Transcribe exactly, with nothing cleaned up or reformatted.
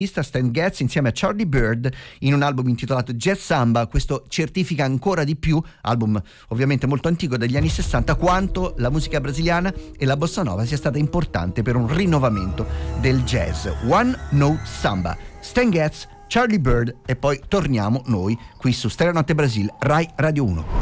Stan Getz insieme a Charlie Byrd in un album intitolato Jazz Samba. Questo certifica ancora di più, album ovviamente molto antico degli anni sessanta, quanto la musica brasiliana e la bossa nova sia stata importante per un rinnovamento del jazz. One Note Samba, Stan Getz, Charlie Byrd, e poi torniamo noi qui su Stereo Notte Brasil, Rai Radio uno.